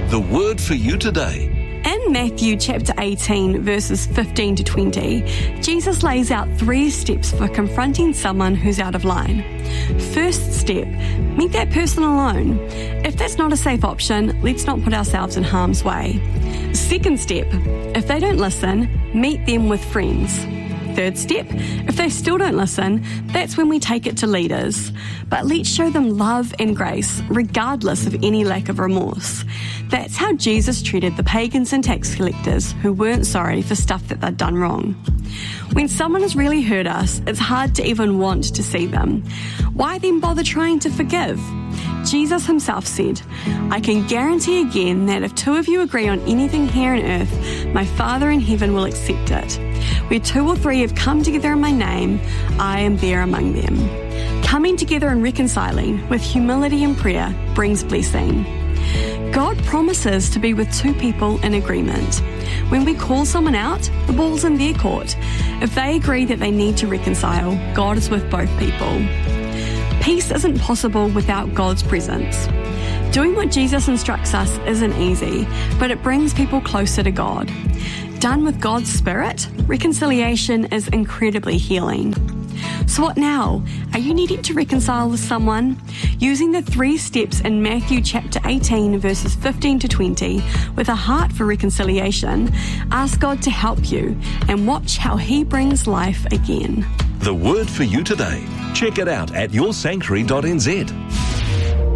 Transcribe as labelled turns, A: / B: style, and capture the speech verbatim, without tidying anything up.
A: The word for you today.
B: In Matthew chapter eighteen, verses fifteen to twenty, Jesus lays out three steps for confronting someone who's out of line. First step, meet that person alone. If that's not a safe option, let's not put ourselves in harm's way. Second step, if they don't listen, meet them with friends. Third step, if they still don't listen, that's when we take it to leaders. But let's show them love and grace, regardless of any lack of remorse. That's how Jesus treated the pagans and tax collectors who weren't sorry for stuff that they'd done wrong. When someone has really hurt us, it's hard to even want to see them. Why then bother trying to forgive? Jesus himself said, I can guarantee again that if two of you agree on anything here on earth, my Father in heaven will accept it. Where two or three have come together in my name, I am there among them. Coming together and reconciling with humility and prayer brings blessing. God promises to be with two people in agreement. When we call someone out, the ball's in their court. If they agree that they need to reconcile, God is with both people. Peace isn't possible without God's presence. Doing what Jesus instructs us isn't easy, but it brings people closer to God. Done with God's Spirit, reconciliation is incredibly healing. So what now? Are you needing to reconcile with someone? Using the three steps in Matthew chapter eighteen, verses fifteen to twenty, with a heart for reconciliation, ask God to help you and watch how He brings life again.
A: The word for you today. Check it out at your sanctuary dot n z.